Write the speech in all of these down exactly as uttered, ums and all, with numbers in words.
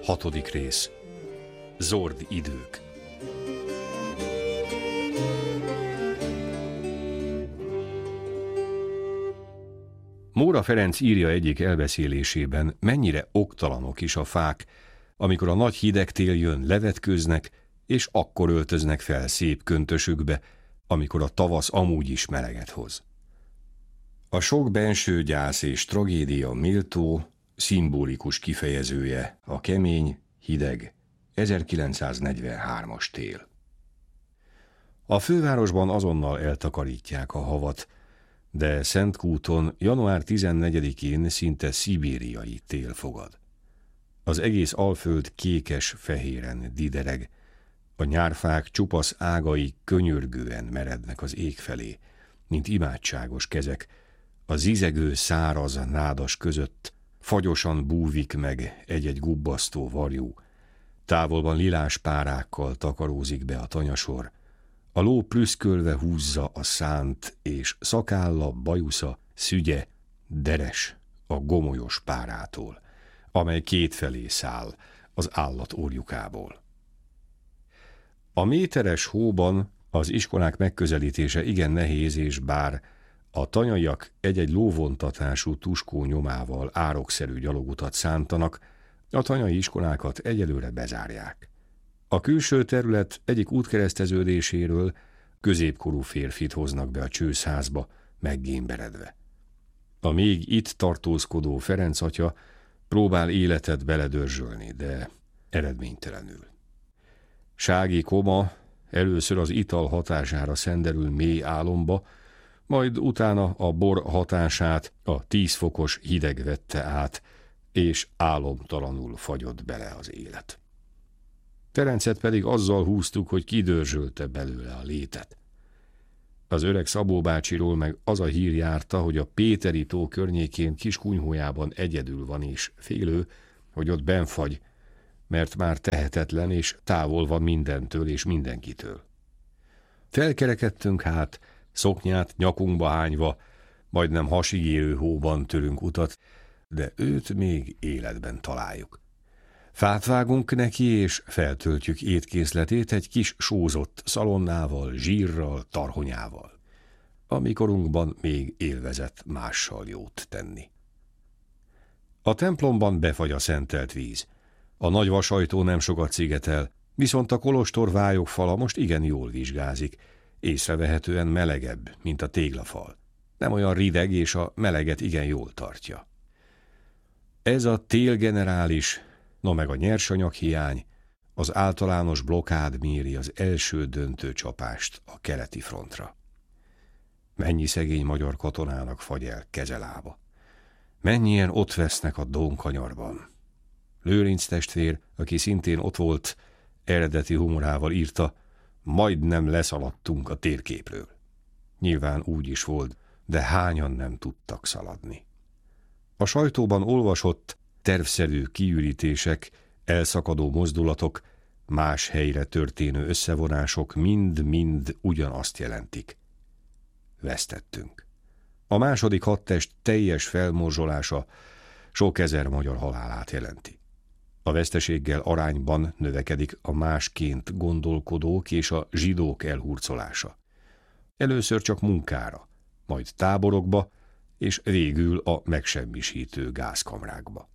Hatodik rész. Zord idők. Móra Ferenc írja egyik elbeszélésében, mennyire oktalanok is a fák, amikor a nagy hideg tél jön, levetkőznek, és akkor öltöznek fel szép köntösükbe, amikor a tavasz amúgy is meleget hoz. A sok benső gyász és tragédia méltó, szimbolikus kifejezője a kemény, hideg, ezerkilencszáznegyvenhármas tél. A fővárosban azonnal eltakarítják a havat, de Szentkúton január tizennegyedikén szinte szibériai tél fogad. Az egész Alföld kékes-fehéren didereg, a nyárfák csupasz ágai könyörgően merednek az ég felé, mint imádságos kezek, a zizegő száraz nádas között fagyosan búvik meg egy-egy gubbasztó varjú, távolban lilás párákkal takarózik be a tanyasor, a ló prüszkölve húzza a szánt, és szakálla, bajusza, szügye, deres a gomolyos párától, amely kétfelé száll az állat orjukából. A méteres hóban az iskolák megközelítése igen nehéz, és bár a tanyaiak egy-egy lóvontatású tuskó nyomával árokszerű gyalogutat szántanak, a tanyai iskolákat egyelőre bezárják. A külső terület egyik útkereszteződéséről középkorú férfit hoznak be a csőszházba, meggémberedve. A még itt tartózkodó Ferenc atya próbál életet beledörzsölni, de eredménytelenül. Sági Koma először az ital hatására szenderül mély álomba, majd utána a bor hatását a tíz fokos hideg vette át, és álomtalanul fagyott bele az élet. Ferencet pedig azzal húztuk, hogy kidörzsölte belőle a létet. Az öreg Szabó bácsiról meg az a hír járta, hogy a Péteri tó környékén Kiskunyhójában egyedül van, és félő, hogy ott benfagy, mert már tehetetlen, és távol van mindentől és mindenkitől. Felkerekedtünk hát, szoknyát nyakunkba hányva, majdnem hasig érő hóban törünk utat, de őt még életben találjuk. Fát vágunk neki, és feltöltjük étkészletét egy kis sózott szalonnával, zsírral, tarhonyával. A mikorunkban még élvezett mással jót tenni. A templomban befagy a szentelt víz. A nagy vasajtó nem sokat szigetel, viszont a kolostor vályogfala most igen jól vizsgázik, észrevehetően melegebb, mint a téglafal. Nem olyan rideg, és a meleget igen jól tartja. Ez a télgenerális, no meg a nyersanyaghiány, az általános blokád méri az első döntő csapást a keleti frontra. Mennyi szegény magyar katonának fagy el kezelába. Mennyien ott vesznek a Dónkanyarban. Lőrinc testvér, aki szintén ott volt, eredeti humorával írta, majdnem leszaladtunk a térképről. Nyilván úgy is volt, de hányan nem tudtak szaladni. A sajtóban olvasott tervszerű kiürítések, elszakadó mozdulatok, más helyre történő összevonások mind-mind ugyanazt jelentik. Vesztettünk. A második hadtest teljes felmorzsolása sok ezer magyar halálát jelenti. A veszteséggel arányban növekedik a másként gondolkodók és a zsidók elhurcolása. Először csak munkára, majd táborokba, és végül a megsemmisítő gázkamrákba.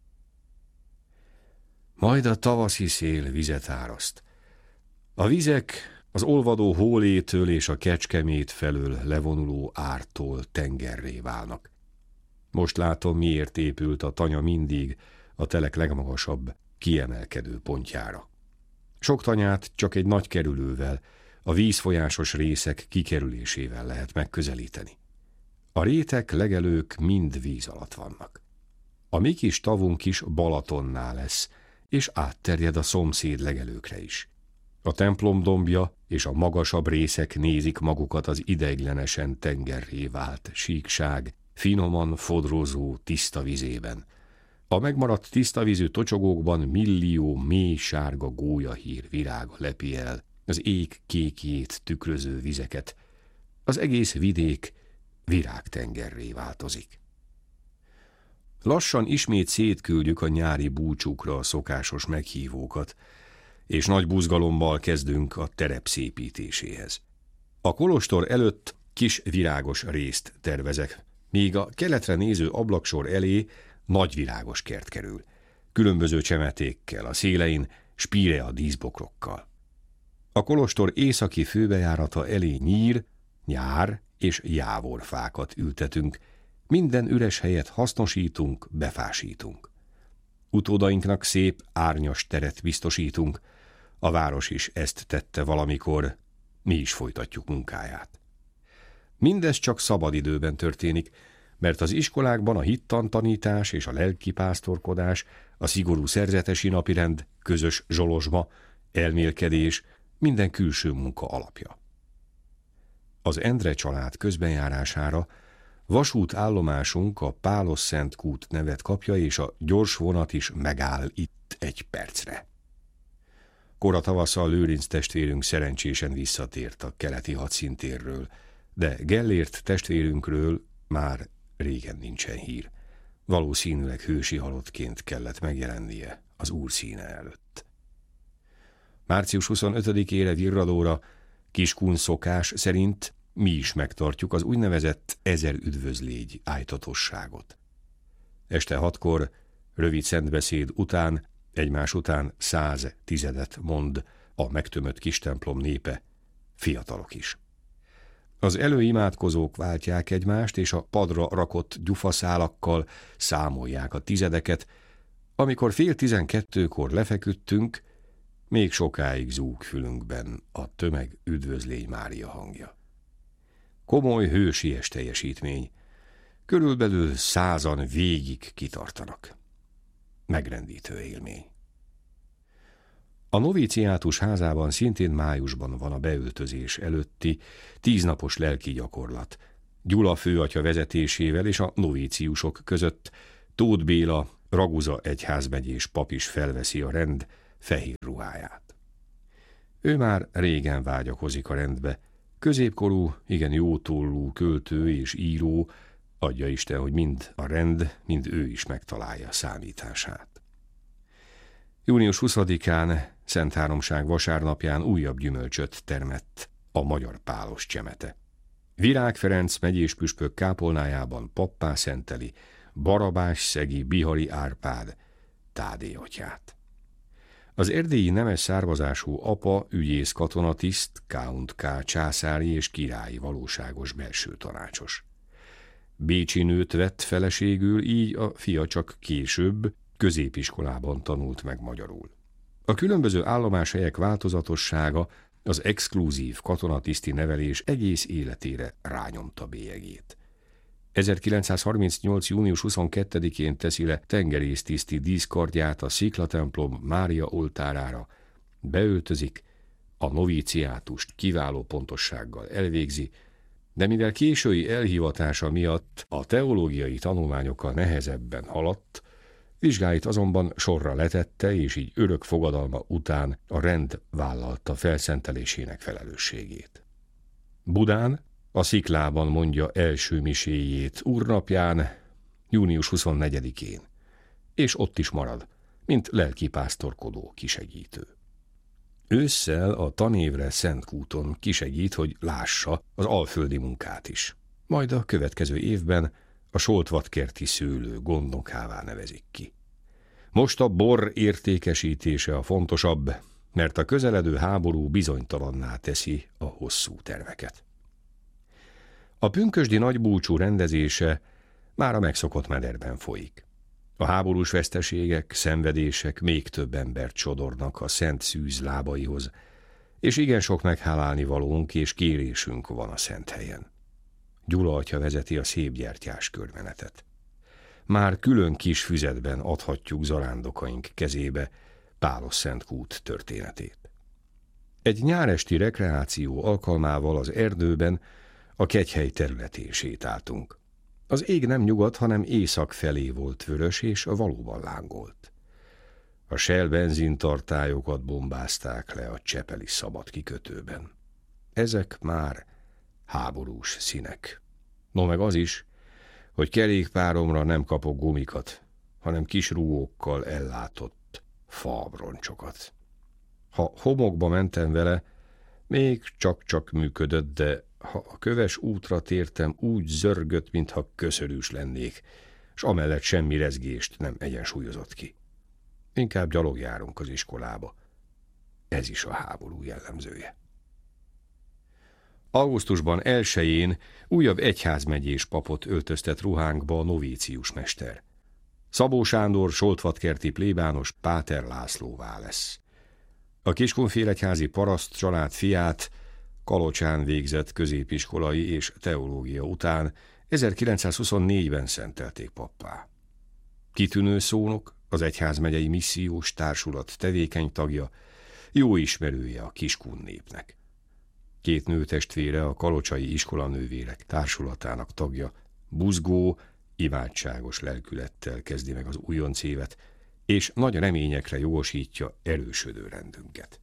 Majd a tavaszi szél vizet áraszt. A vizek az olvadó hólétől és a Kecskemét felől levonuló ártól tengerré válnak. Most látom, miért épült a tanya mindig a telek legmagasabb, kiemelkedő pontjára. Sok tanyát csak egy nagy kerülővel, a vízfolyásos részek kikerülésével lehet megközelíteni. A rétek, legelők mind víz alatt vannak. A mi kis tavunk is Balatonnál lesz, és átterjed a szomszéd legelőkre is. A templom dombja és a magasabb részek nézik magukat az ideiglenesen tengerré vált síkság, finoman fodrozó tiszta vizében. A megmaradt tisztavízű tocsogókban millió mély sárga gólyahír virága lepi el az ég kékjét tükröző vizeket. Az egész vidék virágtengerré változik. Lassan ismét szétküldjük a nyári búcsúkra a szokásos meghívókat, és nagy buzgalommal kezdünk a terep szépítéséhez. A kolostor előtt kis virágos részt tervezek, míg a keletre néző ablaksor elé nagy virágos kert kerül, különböző csemetékkel, a szélein spírea díszbokrokkal. A kolostor északi főbejárata elé nyír, nyár és jávorfákat ültetünk, minden üres helyet hasznosítunk, befásítunk. Utódainknak szép, árnyas teret biztosítunk, a város is ezt tette valamikor, mi is folytatjuk munkáját. Mindez csak szabadidőben történik, mert az iskolákban a hittantanítás és a lelkipásztorkodás, a szigorú szerzetesi napirend, közös zsolozsma, elmélkedés, minden külső munka alapja. Az Endre család közbenjárására vasútállomásunk a Pálos-Szent Kút nevet kapja, és a gyors vonat is megáll itt egy percre. Kora tavasszal Lőrinc testvérünk szerencsésen visszatért a keleti hadszíntérről, de Gellért testvérünkről már régen nincsen hír. Valószínűleg hősi halottként kellett megjelennie az Úr színe előtt. március huszonötödikére virradóra Kiskun szokás szerint mi is megtartjuk az úgynevezett ezer üdvözlégy ájtatosságot. Este hatkor, rövid szentbeszéd után, egymás után száz tizedet mond a megtömött kis templom népe, fiatalok is. Az előimádkozók váltják egymást, és a padra rakott gyufaszálakkal számolják a tizedeket. Amikor fél tizenkettőkor lefeküdtünk, még sokáig zúg fülünkben a tömeg üdvözlégy Mária hangja. Komoly, hősies teljesítmény. Körülbelül százan végig kitartanak. Megrendítő élmény. A noviciátus házában szintén májusban van a beöltözés előtti tíznapos lelki gyakorlat. Gyula főatya vezetésével és a novíciusok között Tóth Béla, Raguza egyházmegyés pap is felveszi a rend fehér ruháját. Ő már régen vágyakozik a rendbe. Középkorú, igen jótollú költő és író, adja Isten, hogy mind a rend, mind ő is megtalálja számítását. június huszadikán, Szentháromság vasárnapján újabb gyümölcsöt termett a magyar pálos csemete. Virág Ferenc megyés püspök kápolnájában pappá szenteli Barabás-szegi Bihari Árpád Tádé atyát. Az erdélyi nemes származású apa ügyész katonatiszt, Count K. császári és királyi valóságos belső tanácsos. Bécsi nőt vett feleségül, így a fia csak később középiskolában tanult meg magyarul. A különböző állomáshelyek változatossága, az exkluzív katonatiszti nevelés egész életére rányomta bélyegét. ezerkilencszázharmincnyolc. június huszonkettedikén teszi le tengerésztiszti díszkardját a Sziklatemplom Mária oltárára, beöltözik, a noviciátust kiváló pontossággal elvégzi, de mivel késői elhivatása miatt a teológiai tanulmányokkal nehezebben haladt, vizsgáit azonban sorra letette, és így örök fogadalma után a rend vállalta felszentelésének felelősségét. Budán a Sziklában mondja első miséjét úrnapján, június huszonnegyedikén, és ott is marad, mint lelkipásztorkodó kisegítő. Ősszel a tanévre Szentkúton kisegít, hogy lássa az alföldi munkát is. Majd a következő évben a Soltvatkerti szőlő gondnokává nevezik ki. Most a bor értékesítése a fontosabb, mert a közeledő háború bizonytalanná teszi a hosszú terveket. A pünkösdi nagybúcsú rendezése már a megszokott mederben folyik. A háborús veszteségek, szenvedések még több embert sodornak a szent szűz lábaihoz, és igen sok meghálálni valónk és kérésünk van a szent helyen. Gyula atya vezeti a szép gyertyás körmenetet. Már külön kis füzetben adhatjuk zarándokaink kezébe Pálos-Szent Kút történetét. Egy nyáresti rekreáció alkalmával az erdőben a Kegyhely területén sétáltunk. Az ég nem nyugat, hanem észak felé volt vörös, és valóban lángolt. A Shell benzintartályokat bombázták le a csepeli szabad kikötőben. Ezek már háborús színek. No meg az is, hogy kerékpáromra nem kapok gumikat, hanem kis rugókkal ellátott faabroncsokat. Ha homokba mentem vele, még csak-csak működött, de ha a köves útra tértem, úgy zörgött, mintha köszörűs lennék, s amellett semmi rezgést nem egyensúlyozott ki. Inkább gyalog járunk az iskolába. Ez is a háború jellemzője. Augusztusban elsején újabb egyházmegyés papot öltöztet ruhánkba a novícius mester. Szabó Sándor soltvatkerti plébános Páter Lászlóvá lesz. A Kiskunfélegyházi paraszt család fiát Kalocsán végzett középiskolai és teológia után ezerkilencszázhuszonnégyben szentelték pappá. Kitűnő szónok, az egyházmegyei missziós társulat tevékeny tagja, jó ismerője a Kiskun népnek. Két nőtestvére a kalocsai iskolanővérek társulatának tagja, buzgó, imádságos lelkülettel kezdi meg az újonc évet, és nagy reményekre jogosítja erősödő rendünket.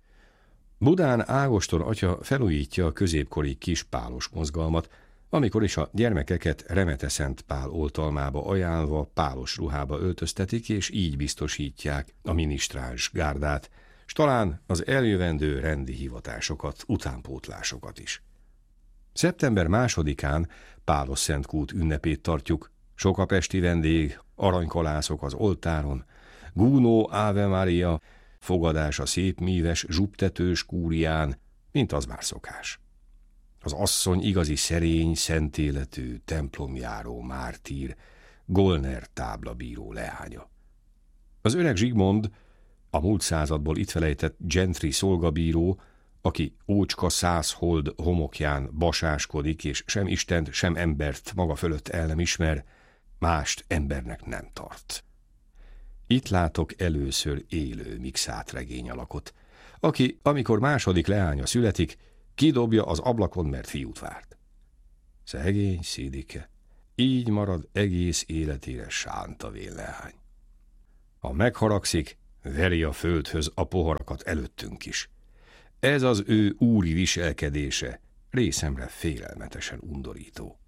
Budán Ágoston atya felújítja a középkori kis pálos mozgalmat, amikor is a gyermekeket Remete Szent Pál oltalmába ajánlva pálos ruhába öltöztetik, és így biztosítják a minisztráns gárdát, s talán az eljövendő rendi hivatásokat, utánpótlásokat is. Szeptember másodikán Pálos Szentkút ünnepét tartjuk, sok a pesti vendég, aranykalászok az oltáron, gúnó Ave Maria, fogadás a szépmíves, zsubtetős kúrián, mint az már szokás. Az asszony igazi szerény, szentéletű, templomjáró mártír, Golner táblabíró leánya. Az öreg Zsigmond, a múlt századból itt felejtett gentry szolgabíró, aki ócska száz hold homokján basáskodik, és sem Istent, sem embert maga fölött el nem ismer, mást embernek nem tart. Itt látok először élő mixát regény alakot, aki, amikor második leánya születik, kidobja az ablakon, mert fiút várt. Szegény Szidike, így marad egész életére sántavén leány. Ha megharagszik, veri a földhöz a poharakat előttünk is. Ez az ő úri viselkedése részemre félelmetesen undorító.